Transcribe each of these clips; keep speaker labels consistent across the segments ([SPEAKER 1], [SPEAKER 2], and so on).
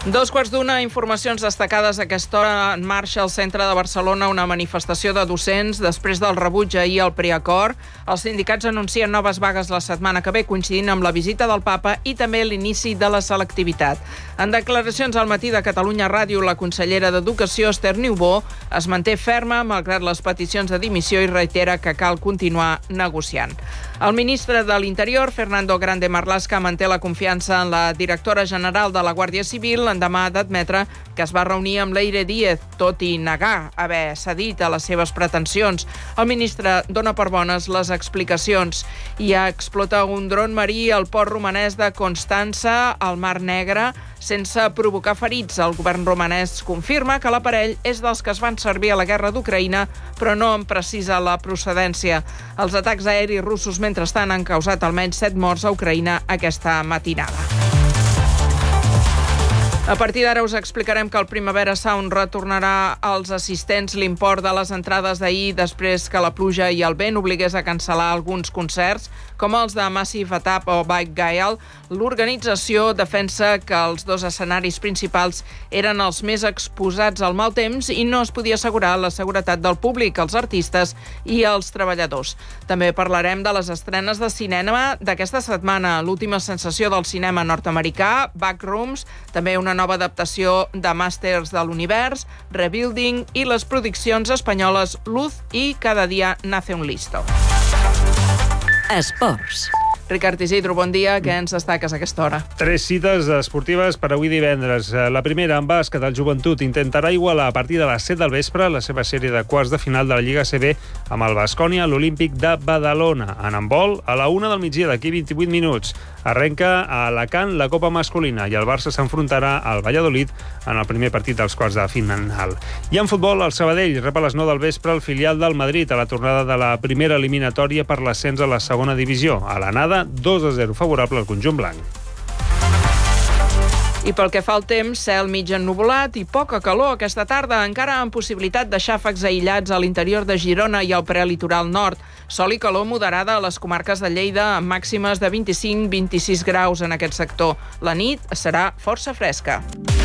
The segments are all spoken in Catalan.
[SPEAKER 1] 2:15, informacions destacades a aquesta hora. En marxa al centre de Barcelona una manifestació de docents després del rebuig ahir al preacord. Els sindicats anuncien noves vagues la setmana que ve, coincidint amb la visita del papa i també l'inici de la selectivitat. En declaracions al Matí de Catalunya Ràdio, la consellera d'Educació, Esther Niubó, es manté ferma malgrat les peticions de dimissió i reitera que cal continuar negociant. El ministre de l'Interior, Fernando Grande Marlaska, manté la confiança en la directora general de la Guàrdia Civil l'endemà d'admetre que es va reunir amb Leire Díez, tot i negar haver cedit a les seves pretensions. El ministre dona per bones les explicacions. Hi ha explota un dron marí al port romanès de Constança, al Mar Negre, sense provocar ferits. El govern romanès confirma que l'aparell és dels que es van servir a la guerra d'Ucraïna, però no en precisa la procedència. Els atacs aeris russos, mentrestant, han causat almenys 7 morts a Ucraïna aquesta matinada. A partir d'ara us explicarem que el Primavera Sound retornarà als assistents l'import de les entrades d'ahir després que la pluja i el vent obligués a cancel·lar alguns concerts, com els de Massive Attack o Bike Gale. L'organització defensa que els dos escenaris principals eren els més exposats al mal temps i no es podia assegurar la seguretat del públic, els artistes i els treballadors. També parlarem de les estrenes de cinema d'aquesta setmana. L'última sensació del cinema nord-americà, Backrooms, també una nova adaptació de Masters de l'Univers, Rebuilding i les produccions espanyoles Luz i Cada dia nace un listo.
[SPEAKER 2] Esports.
[SPEAKER 1] Ricard Isidro, bon dia. Què ens destaques a aquesta hora?
[SPEAKER 3] 3 cites esportives per avui divendres. La primera, en bàsquet, el Joventut intentarà igualar a partir de les 7 del vespre la seva sèrie de quarts de final de la Lliga ACB amb el Baskonia a l'Olímpic de Badalona. En handbol, a la 1 del migdia, d'aquí 28 minuts. Arrenca a Alacant la Copa masculina i el Barça s'enfrontarà al Valladolid en el primer partit dels quarts de final. I en futbol, el Sabadell rep a les 9 del vespre el filial del Madrid a la tornada de la primera eliminatòria per l'ascens a la segona divisió. A l'anada, 2-0 favorable al conjunt blanc.
[SPEAKER 1] I pel que fa al temps, cel mig ennuvolat i poca calor aquesta tarda, encara amb possibilitat de xàfecs aïllats a l'interior de Girona i al prelitoral nord. Sol i calor moderada a les comarques de Lleida, amb màximes de 25-26 graus en aquest sector. La nit serà força fresca.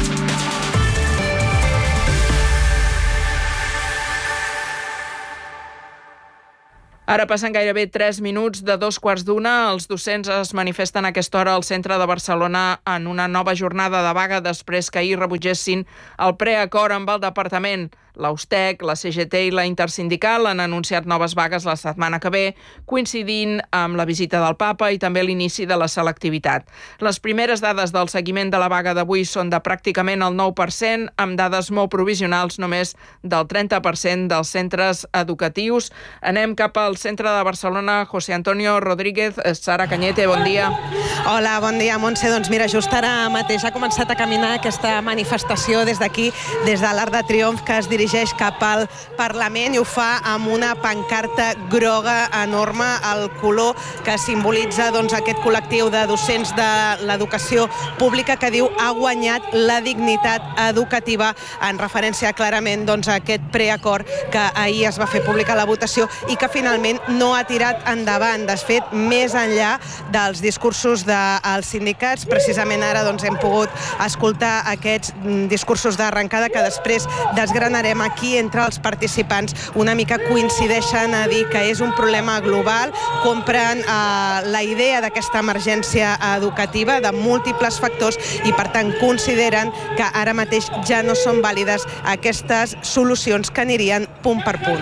[SPEAKER 1] Ara passen gairebé 3 minuts de 2:15. Els docents es manifesten a aquesta hora al centre de Barcelona en una nova jornada de vaga després que ahir rebutgessin el preacord amb el departament. L'Austec, la CGT i la Intersindical han anunciat noves vagues la setmana que ve, coincidint amb la visita del papa i també l'inici de la selectivitat. Les primeres dades del seguiment de la vaga d'avui són de pràcticament el 9%, amb dades molt provisionals només del 30% dels centres educatius. Anem cap al centre de Barcelona. José Antonio Rodríguez, Sara Cañete, bon dia.
[SPEAKER 4] Hola, bon dia, Montse. Doncs mira, just ara mateix ha començat a caminar aquesta manifestació des d'aquí, des de l'Arc de Triomf, que es dirigeix cap al Parlament i ho fa amb una pancarta groga enorme, el color que simbolitza aquest col·lectiu de docents de l'educació pública que diu ha guanyat la dignitat educativa, en referència clarament a aquest preacord que ahir es va fer pública la votació i que finalment no ha tirat endavant. De fet, més enllà dels discursos dels sindicats, precisament ara hem pogut escoltar aquests discursos d'arrencada que després desgranarem aquí entre els participants. Una mica coincideixen a dir que és un problema global, compren la idea d'aquesta emergència educativa de múltiples factors i per tant consideren que ara mateix ja no són vàlides aquestes solucions que anirien punt per punt.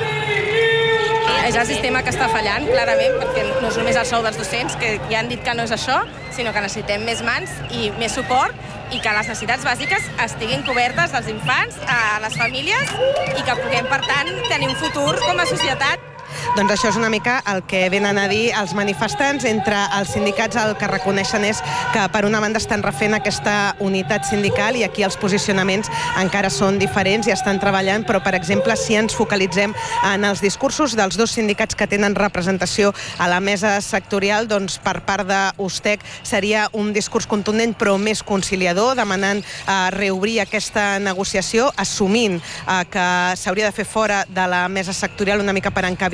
[SPEAKER 5] És el sistema que està fallant, clarament, perquè no és només el sou dels docents, que ja han dit que no és això, sinó que necessitem més mans i més suport i que les necessitats bàsiques estiguin cobertes dels infants, a les famílies i que puguem, per tant, tenir un futur com a societat.
[SPEAKER 4] Doncs això és una mica el que venen a dir els manifestants. Entre els sindicats el que reconeixen és que per una banda estan refent aquesta unitat sindical i aquí els posicionaments encara són diferents i estan treballant, però per exemple si ens focalitzem en els discursos dels dos sindicats que tenen representació a la mesa sectorial, doncs per part d'Ustec seria un discurs contundent però més conciliador, demanant reobrir aquesta negociació, assumint que s'hauria de fer fora de la mesa sectorial una mica per encabir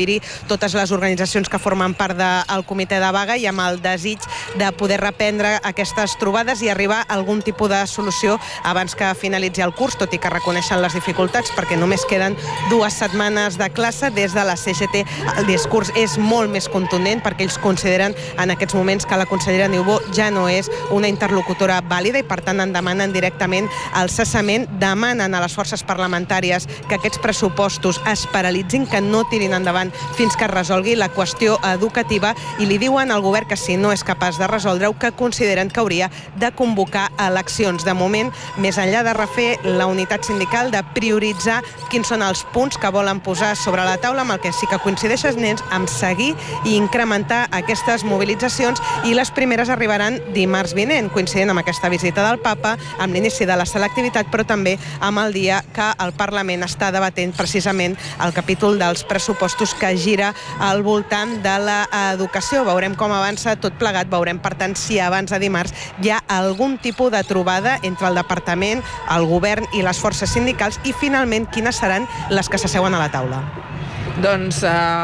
[SPEAKER 4] recollir-hi totes les organitzacions que formen part del comitè de vaga i amb el desig de poder reprendre aquestes trobades i arribar a algun tipus de solució abans que finalitzi el curs, tot i que reconeixen les dificultats perquè només queden 2 setmanes de classe. Des de la CGT el discurs és molt més contundent perquè ells consideren en aquests moments que la consellera Niubó ja no és una interlocutora vàlida i per tant en demanen directament el cessament. Demanen a les forces parlamentàries que aquests pressupostos es paralitzin, que no tirin endavant fins que es resolgui la qüestió educativa i li diuen al govern que si no és capaç de resoldre-ho, que consideren que hauria de convocar eleccions. De moment, més enllà de refer la unitat sindical, de prioritzar quins són els punts que volen posar sobre la taula, amb el que sí que coincideixen és amb seguir i incrementar aquestes mobilitzacions i les primeres arribaran dimarts vinent, coincident amb aquesta visita del papa, amb l'inici de la selectivitat, però també amb el dia que el Parlament està debatent precisament el capítol dels pressupostos que gira al voltant de l'educació. Veurem com avança tot plegat, veurem per tant si abans de dimarts hi ha algun tipus de trobada entre el departament, el govern i les forces sindicals i finalment quines seran les que s'asseuen a la taula.
[SPEAKER 1] Doncs,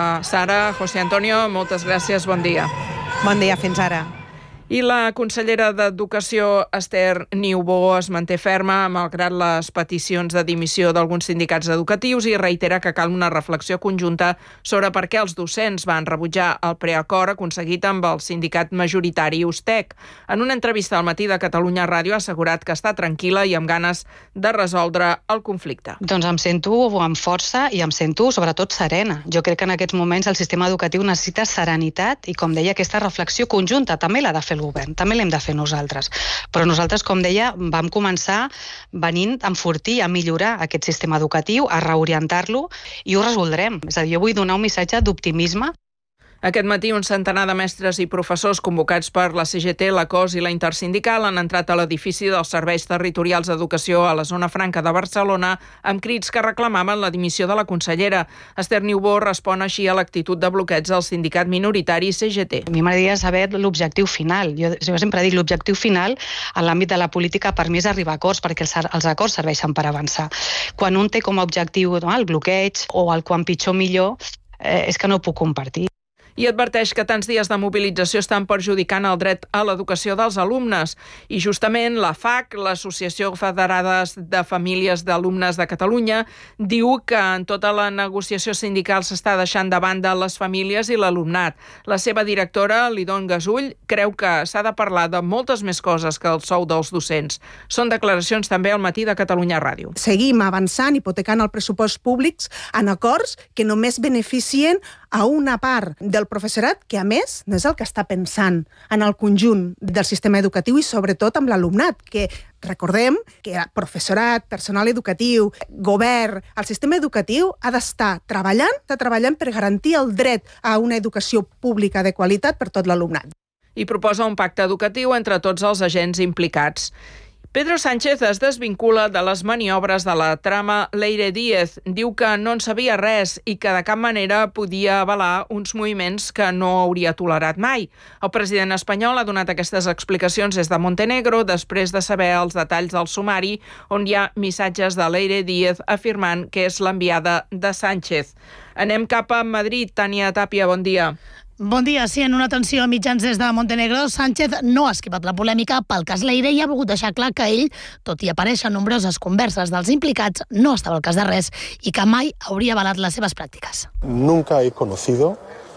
[SPEAKER 1] Sara, José Antonio, moltes gràcies, bon dia.
[SPEAKER 4] Bon dia, fins ara.
[SPEAKER 1] I la consellera d'Educació, Esther Niubó, es manté ferma malgrat les peticions de dimissió d'alguns sindicats educatius i reitera que cal una reflexió conjunta sobre per què els docents van rebutjar el preacord aconseguit amb el sindicat majoritari USTEC. En una entrevista al Matí de Catalunya Ràdio ha assegurat que està tranquil·la i amb ganes de resoldre el conflicte.
[SPEAKER 2] Doncs em sento amb força i em sento sobretot serena. Jo crec que en aquests moments el sistema educatiu necessita serenitat i, com deia, aquesta reflexió conjunta també l'ha de fer el govern, també l'hem de fer nosaltres. Però nosaltres, com deia, vam començar venint a enfortir, a millorar aquest sistema educatiu, a reorientar-lo i ho resoldrem. És a dir, jo vull donar un missatge d'optimisme.
[SPEAKER 1] Aquest matí, un centenar de mestres i professors convocats per la CGT, la COS i la Intersindical han entrat a l'edifici dels Serveis Territorials d'Educació a la zona franca de Barcelona amb crits que reclamaven la dimissió de la consellera. Esther Niubó respon així a l'actitud de bloqueig del sindicat minoritari CGT.
[SPEAKER 2] A mi m'agradaria saber l'objectiu final. Jo sempre dic l'objectiu final en l'àmbit de la política per mi és arribar a acords, perquè els acords serveixen per avançar. Quan un té com a objectiu el bloqueig o el quan pitjor millor, és que no ho puc compartir.
[SPEAKER 1] I adverteix que tants dies de mobilització estan perjudicant el dret a l'educació dels alumnes. I justament la FAC, l'Associació Federades de Famílies d'Alumnes de Catalunya, diu que en tota la negociació sindical s'està deixant de banda les famílies i l'alumnat. La seva directora, Lidon Gasull, creu que s'ha de parlar de moltes més coses que el sou dels docents. Són declaracions també al Matí de Catalunya Ràdio.
[SPEAKER 6] Seguim avançant, hipotecant el pressupost públics en acords que només beneficien a una part del professorat que, a més, no és el que està pensant en el conjunt del sistema educatiu i sobretot amb l'alumnat, que recordem que professorat, personal educatiu, govern, el sistema educatiu ha d'estar treballant per garantir el dret a una educació pública de qualitat per tot l'alumnat.
[SPEAKER 1] I proposa un pacte educatiu entre tots els agents implicats. Pedro Sánchez es desvincula de les maniobres de la trama Leire Díez. Diu que no en sabia res i que de cap manera podia avalar uns moviments que no hauria tolerat mai. El president espanyol ha donat aquestes explicacions des de Montenegro després de saber els detalls del sumari on hi ha missatges de Leire Díez afirmant que és l'enviada de Sánchez. Anem cap a Madrid. Tània Tàpia, bon dia.
[SPEAKER 7] Bon dia. Sí, en una atenció a mitjans des de Montenegro, Sánchez no ha esquivat la polèmica pel cas Leire i ha volgut deixar clar que ell, tot i aparèixer en nombroses converses dels implicats, no estava al cas de res i que mai hauria avalat les seves pràctiques.
[SPEAKER 8] Nunca he conocido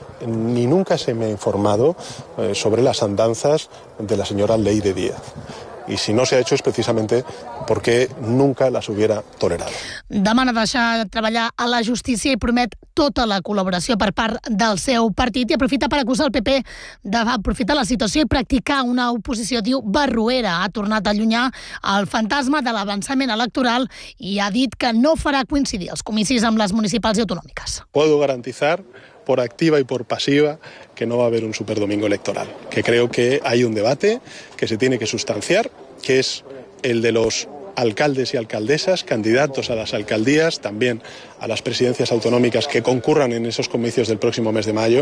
[SPEAKER 8] ni nunca se me ha informado sobre las andanzas de la señora Leire Díez. Y si no se ha hecho es precisamente porque nunca las hubiera tolerado.
[SPEAKER 7] Demana deixar treballar a la justícia i promet tota la col·laboració per part del seu partit i aprofita per acusar el PP d'aprofitar la situació i practicar una oposició, diu, barroera. Ha tornat a allunyar el fantasma de l'avançament electoral i ha dit que no farà coincidir els comicis amb les municipals i autonòmiques.
[SPEAKER 8] Puedo garantizar por activa y por pasiva que no va a haber un superdomingo electoral, que creo que hay un debate que se tiene que sustanciar, que es el de los alcaldes y alcaldesas, candidatos a las alcaldías, también a las presidencias autonómicas que concurran en esos comicios del próximo mes de mayo.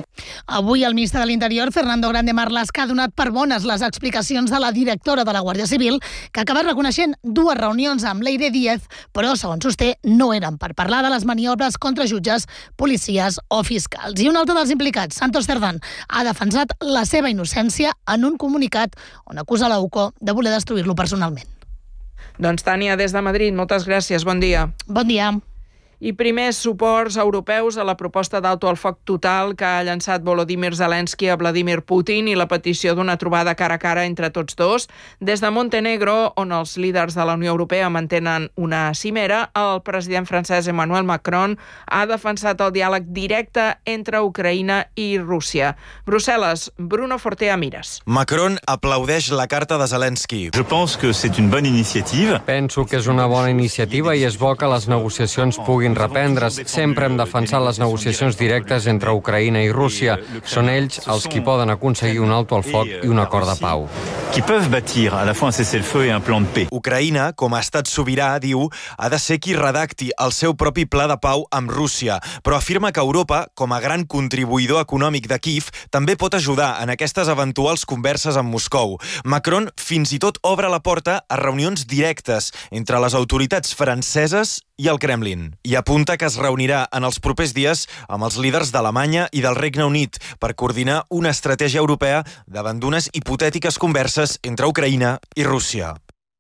[SPEAKER 7] Avui el ministre de l'Interior, Fernando Grande Marlaska, ha donat per bones les explicacions de la directora de la Guàrdia Civil, que acaba reconeixent 2 reunions amb Leire Díez, però, segons sosté, no eren per parlar de les maniobres contra jutges, policies o fiscals. I un altre dels implicats, Santos Cerdán, ha defensat la seva innocència en un comunicat on acusa la UCO de voler destruir-lo personalment.
[SPEAKER 1] Doncs Tània, des de Madrid, moltes gràcies. Bon dia.
[SPEAKER 7] Bon dia.
[SPEAKER 1] I primers suports europeus a la proposta d'alto al foc total que ha llançat Volodymyr Zelensky a Vladimir Putin i la petició d'una trobada cara a cara entre tots dos. Des de Montenegro, on els líders de la Unió Europea mantenen una cimera, el president francès Emmanuel Macron ha defensat el diàleg directe entre Ucraïna i Rússia. Brussel·les, Bruno Fortea Mires.
[SPEAKER 9] Macron aplaudeix la carta de Zelensky.
[SPEAKER 10] Je pense que c'est une bonne initiative.
[SPEAKER 11] Penso que és una bona iniciativa i és bo que les negociacions puguin reprendre's. Sempre hem defensat les negociacions directes entre Ucraïna i Rússia. Són ells els qui poden aconseguir un alto al foc i un acord de pau.
[SPEAKER 10] Qui peuvent bâtir à la fois un cessez-le-feu et un plan de paix.
[SPEAKER 9] Ucraïna, com a estat sobirà, diu, ha de ser qui redacti el seu propi pla de pau amb Rússia, però afirma que Europa, com a gran contribuïdor econòmic de Kíev, també pot ajudar en aquestes eventuals converses amb Moscou. Macron fins i tot obre la porta a reunions directes entre les autoritats franceses i el Kremlin. I apunta que es reunirà en els propers dies amb els líders d'Alemanya i del Regne Unit per coordinar una estratègia europea davant d'unes hipotètiques converses entre Ucraïna i Rússia.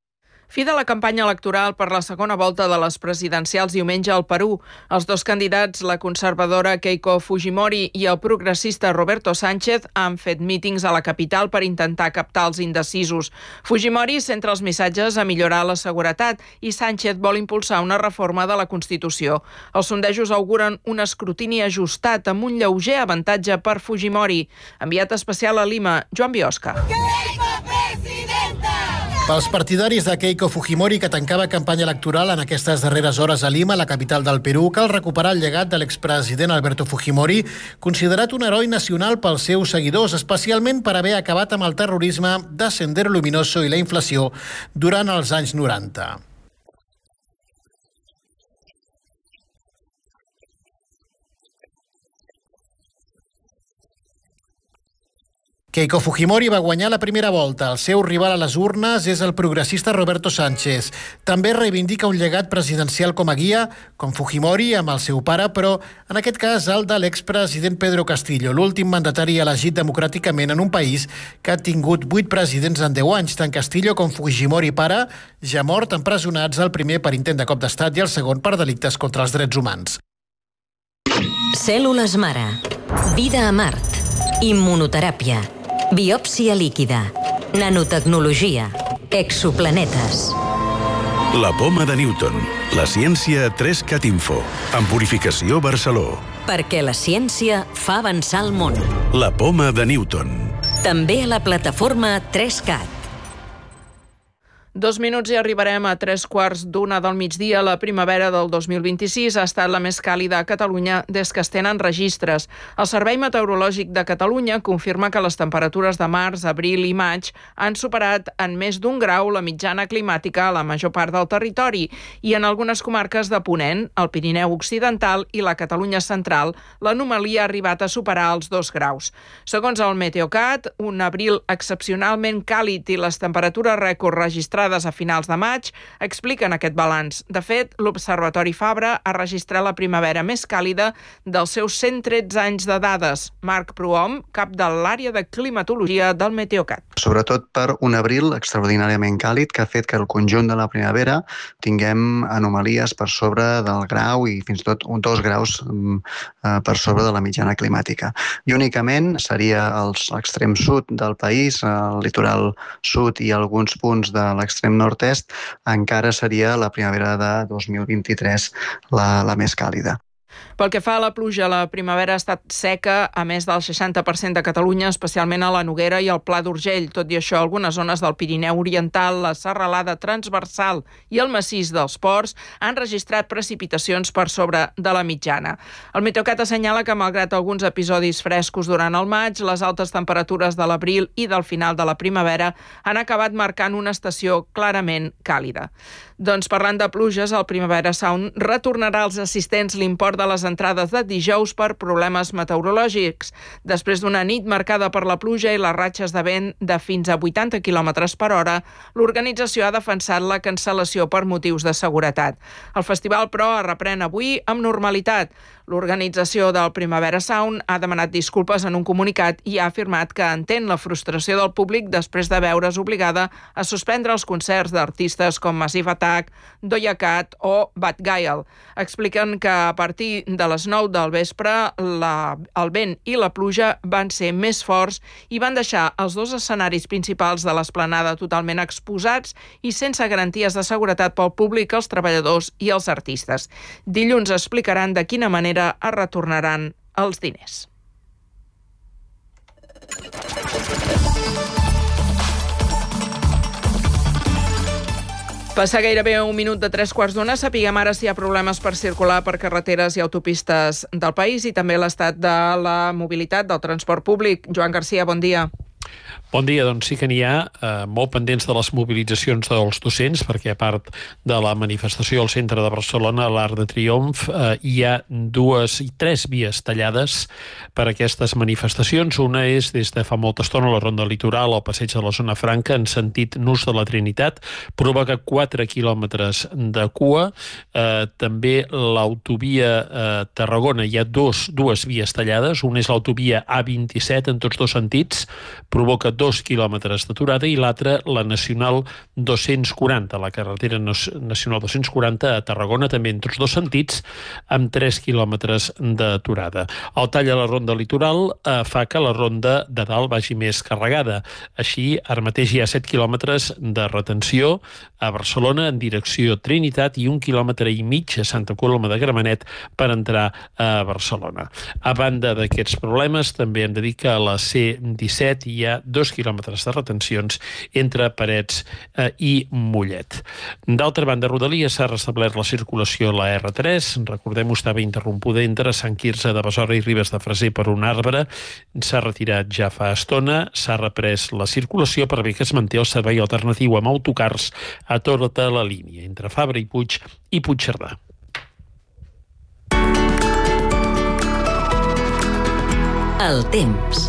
[SPEAKER 1] Fi de la campanya electoral per la segona volta de les presidencials diumenge al Perú. Els dos candidats, la conservadora Keiko Fujimori i el progressista Roberto Sánchez, han fet mítings a la capital per intentar captar els indecisos. Fujimori centra els missatges a millorar la seguretat i Sánchez vol impulsar una reforma de la Constitució. Els sondejos auguren un escrutini ajustat amb un lleuger avantatge per Fujimori. Enviat especial a Lima, Joan Biosca.
[SPEAKER 12] Pels partidaris de Keiko Fujimori, que tancava campanya electoral en aquestes darreres hores a Lima, la capital del Perú, cal recuperar el llegat de l'expresident Alberto Fujimori, considerat un heroi nacional pels seus seguidors, especialment per haver acabat amb el terrorisme de Sendero Luminoso i la inflació durant els anys 90. Keiko Fujimori va guanyar la primera volta. El seu rival a les urnes és el progressista Roberto Sánchez. També reivindica un llegat presidencial com a guia, com Fujimori amb el seu pare, però en aquest cas el de l'expresident Pedro Castillo, l'últim mandatari elegit democràticament en un país que ha tingut 8 presidents en 10 anys, tant Castillo com Fujimori pare, ja mort empresonats, el primer per intent de cop d'estat i el segon per delictes contra els drets humans.
[SPEAKER 13] Cèl·lules mare. Vida a Mart. Immunoteràpia. Biòpsia líquida, nanotecnologia, exoplanetes.
[SPEAKER 14] La poma de Newton, la ciència 3CAT Info, amb Purificació Barceló.
[SPEAKER 13] Perquè la ciència fa avançar el món.
[SPEAKER 14] La poma de Newton.
[SPEAKER 13] També a la plataforma 3CAT.
[SPEAKER 1] 2 minuts i arribarem a 3:15 del migdia. La primavera del 2026 ha estat la més càlida a Catalunya des que es tenen registres. El Servei Meteorològic de Catalunya confirma que les temperatures de març, abril i maig han superat en més d'1 grau la mitjana climàtica a la major part del territori i en algunes comarques de Ponent, el Pirineu Occidental i la Catalunya Central, l'anomalia ha arribat a superar els 2 graus. Segons el Meteocat, un abril excepcionalment càlid i les temperatures rècord registrades a finals de maig expliquen aquest balanç. De fet, l'Observatori Fabra ha registrat la primavera més càlida dels seus 113 anys de dades. Marc Prohom, cap de l'àrea de climatologia del Meteocat.
[SPEAKER 15] Sobretot per un abril extraordinàriament càlid que ha fet que el conjunt de la primavera tinguem anomalies per sobre del grau i fins i tot 2 graus per sobre de la mitjana climàtica. I únicament seria l'extrem sud del país, el litoral sud i alguns punts de l'extrem nord-est, encara seria la primavera de 2023 la més càlida.
[SPEAKER 1] Pel que fa a la pluja, la primavera ha estat seca a més del 60% de Catalunya, especialment a la Noguera i al Pla d'Urgell. Tot i això, algunes zones del Pirineu Oriental, la Serralada Transversal i el massís dels Ports han registrat precipitacions per sobre de la mitjana. El Meteocat assenyala que, malgrat alguns episodis frescos durant el maig, les altes temperatures de l'abril i del final de la primavera han acabat marcant una estació clarament càlida. Doncs parlant de pluges, el Primavera Sound retornarà als assistents l'import de de les entrades de dijous per problemes meteorològics. Després d'una nit marcada per la pluja i les ratxes de vent de fins a 80 km per hora, l'organització ha defensat la cancel·lació per motius de seguretat. El festival, però, es reprèn avui amb normalitat. L'organització del Primavera Sound ha demanat disculpes en un comunicat i ha afirmat que entén la frustració del públic després de veure's obligada a suspendre els concerts d'artistes com Massive Attack, Doja Cat o Bad Gyal. Expliquen que a partir de les 9 del vespre el vent i la pluja van ser més forts i van deixar els dos escenaris principals de l'esplanada totalment exposats i sense garanties de seguretat pel públic, els treballadors i els artistes. Dilluns explicaran de quina manera es retornaran els diners. Passa gairebé un minut de 3:15. Sapiguem ara si hi ha problemes per circular per carreteres i autopistes del país i també l'estat de la mobilitat del transport públic. Joan Garcia, bon dia.
[SPEAKER 16] Bon dia, doncs sí que n'hi ha, molt pendents de les mobilitzacions dels docents, perquè a part de la manifestació al centre de Barcelona, a l'Arc de Triomf, hi ha 2 i 3 vies tallades per aquestes manifestacions. Una és des de fa molta estona la Ronda Litoral al passeig de la Zona Franca en sentit Nus de la Trinitat, provoca 4 quilòmetres de cua. També l'autovia Tarragona, hi ha dues vies tallades, una és l'autovia A27 en tots dos sentits, provoca 2 quilòmetres d'aturada, i l'altra, la Nacional 240, la carretera Nacional 240 a Tarragona, també en tots dos sentits, amb 3 quilòmetres d'aturada. El tall a la Ronda Litoral fa que la Ronda de dalt vagi més carregada. Així, ara mateix hi ha 7 quilòmetres de retenció a Barcelona en direcció Trinitat i 1,5 quilòmetres a Santa Coloma de Gramenet per entrar a Barcelona. A banda d'aquests problemes, també hem de dir que a la C-17 hi ha 2 quilòmetres de retencions entre Parets i Mollet. D'altra banda, a Rodalies s'ha restablert la circulació a la R3. Recordem-ho, estava interrompuda entre Sant Quirze de Besora i Ribes de Freser per un arbre. S'ha retirat ja fa estona. S'ha reprès la circulació per bé que es manté el servei alternatiu amb autocars a tota la línia, entre Fabra i Puig i Puigcerdà.
[SPEAKER 13] El temps.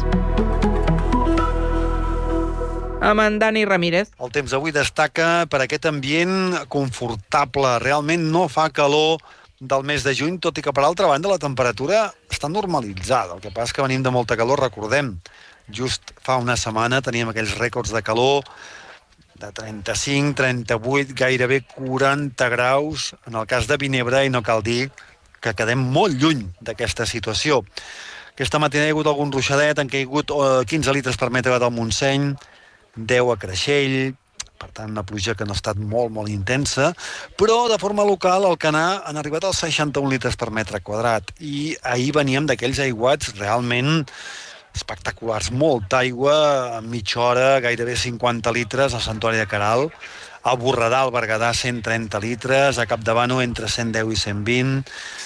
[SPEAKER 1] Amb en Dani Ramírez.
[SPEAKER 17] El temps avui destaca per aquest ambient confortable. Realment no fa calor del mes de juny, tot i que, per altra banda, la temperatura està normalitzada. El que passa és que venim de molta calor, recordem. Just fa una setmana teníem aquells rècords de calor de 35, 38, gairebé 40 graus en el cas de Vinebre, i no cal dir que quedem molt lluny d'aquesta situació. Aquesta matina hi ha hagut algun ruixadet, han caigut 15 litres per metre del Montseny, 10 a Creixell, per tant una pluja que no ha estat molt intensa, però de forma local al Canà han arribat als 61 litres per metre quadrat, i ahir veníem d'aquells aiguats realment espectaculars, molta aigua, en mitja hora, gairebé 50 litres a Sant Antoni de Queralt, a Borredà, al Berguedà, 130 litres, a Capdavano entre 110 i 120,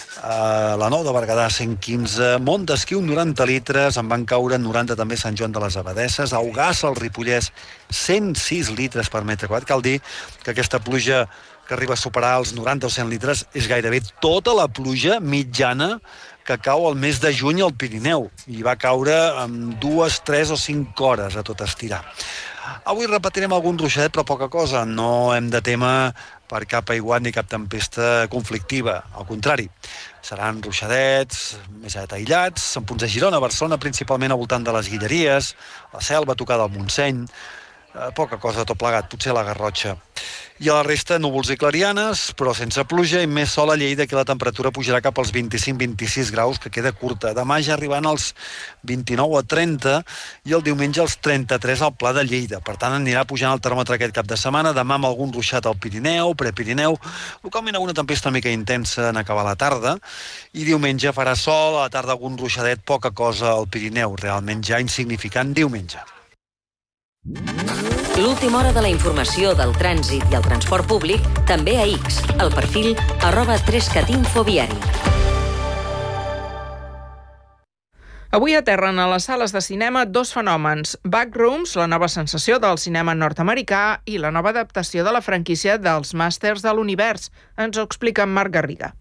[SPEAKER 17] a la Nou de Berguedà 115, Montesquiu 90 litres, en van caure 90 també Sant Joan de les Abadesses, a Ogassa, al Ripollès, 106 litres per metre quadrat. Cal dir que aquesta pluja que arriba a superar els 90 o 100 litres és gairebé tota la pluja mitjana que cau al mes de juny al Pirineu, i va caure en 2, 3 o 5 hores a tot estirar. Avui repetirem algun ruixadet, però poca cosa. No hem de temer per cap aiguat ni cap tempesta conflictiva. Al contrari, seran ruixadets més aïllats, en punts de Girona, Barcelona, principalment al voltant de les Guilleries, la Selva, tocada al Montseny, poca cosa tot plegat, potser la Garrotxa. I a la resta, núvols i clarianes, però sense pluja, i més sol a Lleida, que la temperatura pujarà cap als 25-26 graus, que queda curta. Demà ja arribant als 29 a 30, i el diumenge als 33 al Pla de Lleida. Per tant, anirà pujant el termòmetre aquest cap de setmana, demà amb algun ruixat al Pirineu, Prepirineu, localment alguna tempesta una mica intensa en acabar la tarda, i diumenge farà sol, a la tarda algun ruixadet, poca cosa al Pirineu, realment ja insignificant diumenge.
[SPEAKER 13] L'última hora de la informació del trànsit i el transport públic també a X, el perfil @3catinfoviari.
[SPEAKER 1] Avui aterren a les sales de cinema dos fenòmens: Backrooms, la nova sensació del cinema nord-americà, i la nova adaptació de la franquícia dels Màsters de l'Univers. Ens ho explica en Marc Garriga.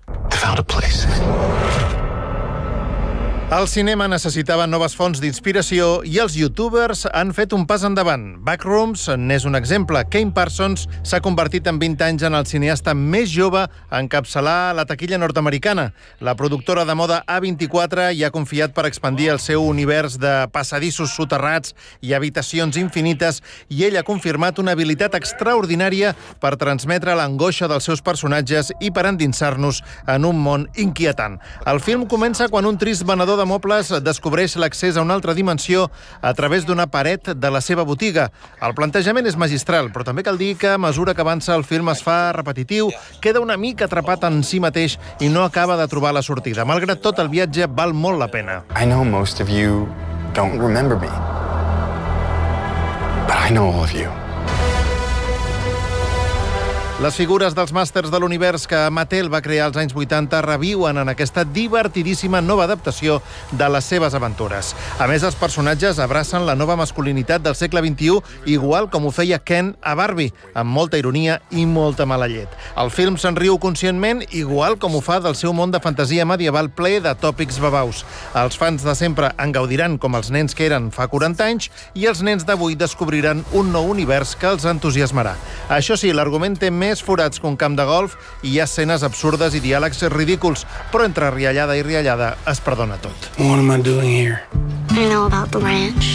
[SPEAKER 18] El cinema necessitava noves fonts d'inspiració i els youtubers han fet un pas endavant. Backrooms n'és un exemple. Kane Parsons s'ha convertit en 20 anys en el cineasta més jove a encapçalar la taquilla nord-americana. La productora de moda A24 hi ha confiat per expandir el seu univers de passadissos soterrats i habitacions infinites, i ell ha confirmat una habilitat extraordinària per transmetre l'angoixa dels seus personatges i per endinsar-nos en un món inquietant. El film comença quan un trist venedor de mobles descobreix l'accés a una altra dimensió a través d'una paret de la seva botiga. El plantejament és magistral, però també cal dir que a mesura que avança el film es fa repetitiu, queda una mica atrapat en si mateix i no acaba de trobar la sortida. Malgrat tot, el viatge val molt la pena.
[SPEAKER 19] I know most of you don't remember me, but I know all of you.
[SPEAKER 18] Les figures dels Màsters de l'Univers que Mattel va crear als anys 80 reviuen en aquesta divertidíssima nova adaptació de les seves aventures. A més, els personatges abracen la nova masculinitat del segle XXI, igual com ho feia Ken a Barbie, amb molta ironia i molta mala llet. El film se'n riu conscientment, igual com ho fa del seu món de fantasia medieval ple de tòpics babaus. Els fans de sempre en gaudiran com els nens que eren fa 40 anys i els nens d'avui descobriran un nou univers que els entusiasmarà. Això sí, l'argument té més forats que un camp de golf i hi ha escenes absurdes i diàlegs ridículs, però entre riallada i riallada es perdona tot.
[SPEAKER 19] What am I doing here?
[SPEAKER 20] I know about the ranch.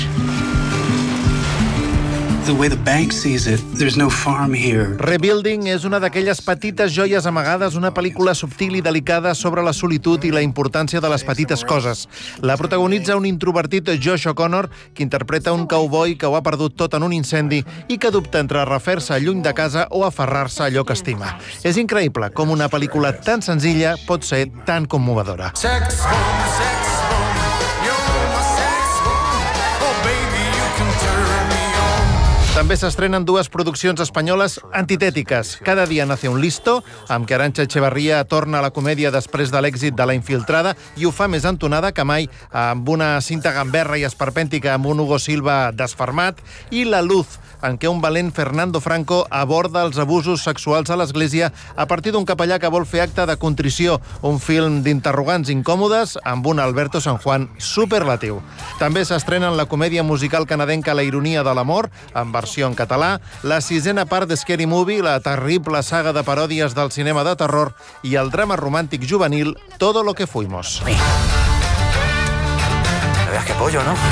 [SPEAKER 19] The way the bank sees it, there's no farm here.
[SPEAKER 18] Rebuilding és una d'aquelles petites joies amagades, una pel·lícula subtil i delicada sobre la solitud i la importància de les petites coses. La protagonitza un introvertit Josh O'Connor, que interpreta un cowboy que ho ha perdut tot en un incendi i que dubta entre refer-se lluny de casa o aferrar-se a allò que estima. És increïble com una pel·lícula tan senzilla pot ser tan commovedora. També s'estrenen dues produccions espanyoles antitètiques. Cada dia nace un listo, amb què Arantxa Echevarría torna a la comèdia després de l'èxit de La Infiltrada i ho fa més entonada que mai, amb una cinta gamberra i esperpèntica amb un Hugo Silva desfermat, i La Luz, en què un valent Fernando Franco aborda els abusos sexuals a l'Església a partir d'un capellà que vol fer acte de contrició, un film d'interrogants incòmodes amb un Alberto San Juan superlatiu. També s'estrenen la comèdia musical canadenca La ironia de l'amor, en versió en català, la 6a part de Scary Movie, la terrible saga de paròdies del cinema de terror, i el drama romàntic juvenil Todo lo que fuimos.
[SPEAKER 21] No veas qué pollo, ¿no?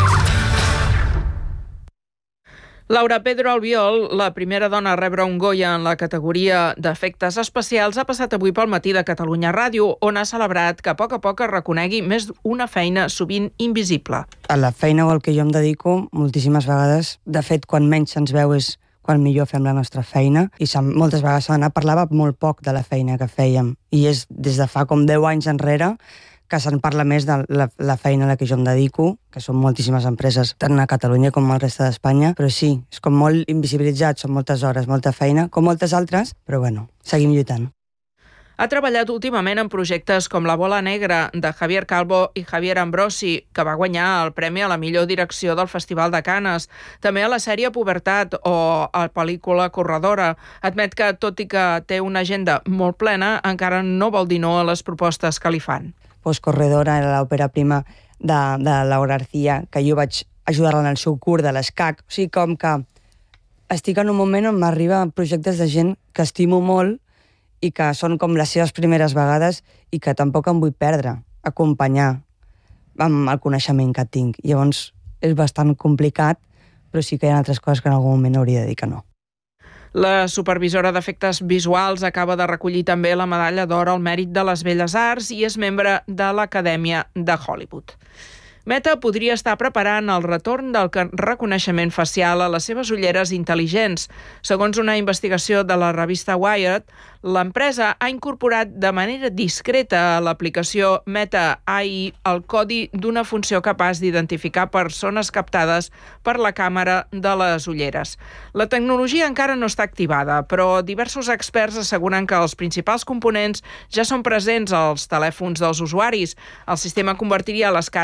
[SPEAKER 1] Laura Pedro Albiol, la primera dona a rebre un Goya en la categoria d'efectes especials, ha passat avui pel matí de Catalunya Ràdio, on ha celebrat que a poc es reconegui més una feina sovint invisible.
[SPEAKER 22] A la feina o al que jo em dedico, moltíssimes vegades, de fet, quan menys se'ns veu és quan millor fem la nostra feina, i moltes vegades parlava molt poc de la feina que fèiem, i és des de fa com 10 anys enrere que se'n parla més de la feina a la que jo em dedico, que són moltíssimes empreses, tant a Catalunya com al resta d'Espanya, però sí, és com molt invisibilitzat, són moltes hores, molta feina, com moltes altres, però bueno, seguim lluitant.
[SPEAKER 1] Ha treballat últimament en projectes com La bola negra, de Javier Calvo i Javier Ambrosi, que va guanyar el premi a la millor direcció del Festival de Canes. També a la sèrie Pubertat o a la pel·lícula Corredora. Admet que, tot i que té una agenda molt plena, encara no vol dir no a les propostes que li fan.
[SPEAKER 22] Pues Corredora era l'òpera prima de Laura García, que jo vaig ajudar-la en el seu curs de l'ESCAC. O sigui, com que estic en un moment on m'arriben projectes de gent que estimo molt i que són com les seves primeres vegades i que tampoc em vull perdre, acompanyar amb el coneixement que tinc. Llavors és bastant complicat, però sí que hi ha altres coses que en algun moment hauria de dir que no.
[SPEAKER 1] La supervisora d'efectes visuals acaba de recollir també la medalla d'or al mèrit de les Belles Arts i és membre de l'Acadèmia de Hollywood. Meta podria estar preparant el retorn del reconeixement facial a les seves ulleres intel·ligents. Segons una investigació de la revista Wired, l'empresa ha incorporat de manera discreta a l'aplicació Meta AI el codi d'una funció capaç d'identificar persones captades per la càmera de les ulleres. La tecnologia encara no està activada, però diversos experts asseguren que els principals components ja són presents als telèfons dels usuaris. El sistema convertiria les cares en dades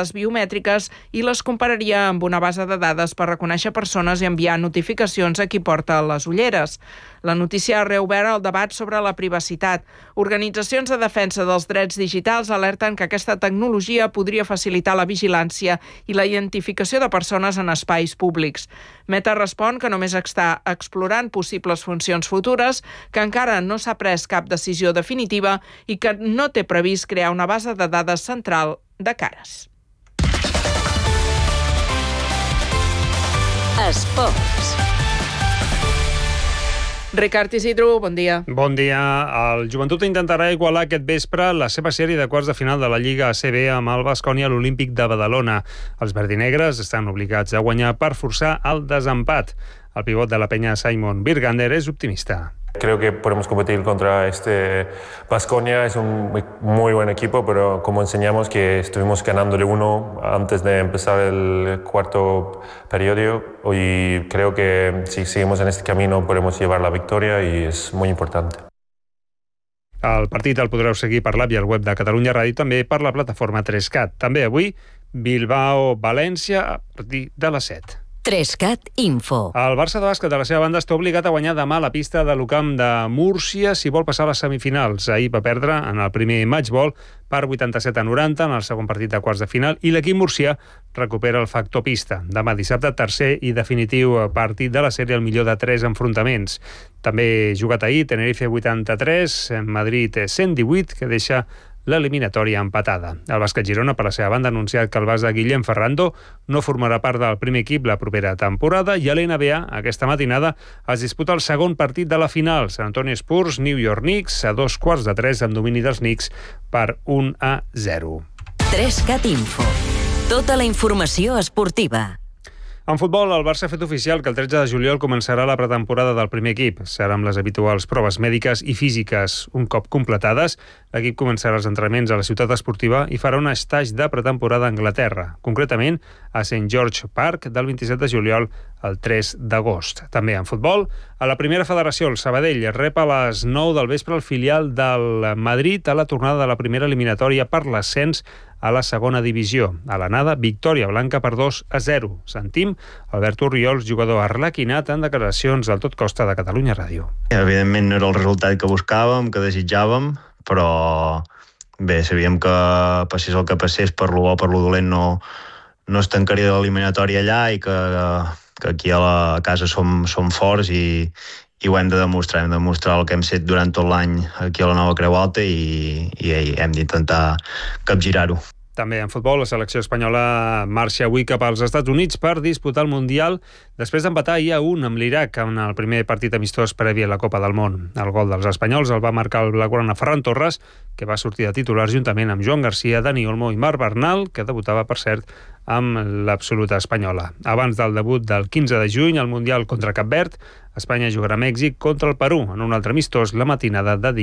[SPEAKER 1] dades biomètriques i les compararia amb una base de dades per reconèixer persones i enviar notificacions a qui porta les ulleres. La notícia ha reobert el debat sobre la privacitat. Organitzacions de defensa dels drets digitals alerten que aquesta tecnologia podria facilitar la vigilància i la identificació de persones en espais públics. Meta respon que només està explorant possibles funcions futures, que encara no s'ha pres cap decisió definitiva i que no té previst crear una base de dades central de cares.
[SPEAKER 13] Esports.
[SPEAKER 1] Ricard Isidro, bon dia.
[SPEAKER 3] Bon dia. El Joventut intentarà igualar aquest vespre la seva sèrie de quarts de final de la Lliga ACB amb el Baskonia a l'Olímpic de Badalona. Els verdinegres estan obligats a guanyar per forçar el desempat. El pivot de la penya Simon Birgander és optimista.
[SPEAKER 21] Creo que podemos competir contra este Baskonia, es un muy buen equipo, pero como enseñamos que estuvimos ganándole 1 antes de empezar el cuarto periodo y creo que si seguimos en este camino podemos llevar la victoria y es muy importante.
[SPEAKER 3] El partit el podreu seguir per l'app i el web de Catalunya Ràdio, també per la plataforma 3CAT. També avui Bilbao-València a partir de les 7.
[SPEAKER 13] 3CAT Info. El
[SPEAKER 3] Barça de bàsquet de la seva banda està obligat a guanyar demà la pista de l'UCAM de Múrcia si vol passar a les semifinals. Ahir va perdre en el primer matchball per 87-90 en el segon partit de quarts de final i l'equip murcià recupera el factor pista. Demà dissabte, tercer i definitiu partit de la sèrie, el millor de 3 enfrontaments. També jugat ahir, Tenerife 83, Madrid 118, que deixa l'eliminatòria empatada. El bàsquet Girona, per la seva banda, ha anunciat que el base Guillem Ferrando no formarà part del primer equip la propera temporada i a l'NBA, aquesta matinada, es disputa el segon partit de la final. Sant Antoni Spurs, New York Knicks, a 2:15 amb domini dels Knicks per 1-0.
[SPEAKER 13] 3CAT Info. Tota la informació esportiva.
[SPEAKER 3] En futbol, el Barça ha fet oficial que el 13 de juliol començarà la pretemporada del primer equip. Serà amb les habituals proves mèdiques i físiques. Un cop completades, l'equip començarà els entrenaments a la ciutat esportiva i farà un estatge de pretemporada a Anglaterra, concretament a St. George Park del 27 de juliol al 3 d'agost. També en futbol, a la primera federació, el Sabadell rep a les 9 del vespre el filial del Madrid a la tornada de la primera eliminatòria per l'ascens a la segona divisió. A l'anada, victòria blanca per 2-0. Sentim Albert Orriols, jugador arlequinat, en declaracions del Tot Costa de Catalunya Ràdio.
[SPEAKER 23] Evidentment no era el resultat que buscàvem, que desitjàvem, però bé, sabíem que passés el que passés, per lo bo o per lo dolent no es tancaria l'eliminatòria allà i que aquí a la casa som forts i ho hem de demostrar. Hem de demostrar el que hem fet durant tot l'any aquí a la Nova Creu Alta i hem d'intentar capgirar-ho.
[SPEAKER 3] També en futbol, la selecció espanyola marxa avui cap als Estats Units per disputar el Mundial després d'empatar ahir a 1 amb l'Iraq en el primer partit amistós previ a la Copa del Món. El gol dels espanyols el va marcar el blaugrana Ferran Torres, que va sortir de titular juntament amb Joan Garcia, Dani Olmo i Marc Bernal, que debutava, per cert, amb l'absoluta espanyola. Abans del debut del 15 de juny al Mundial contra Cap Verd, Espanya jugarà a Mèxic contra el Perú en un altre amistós la matinada de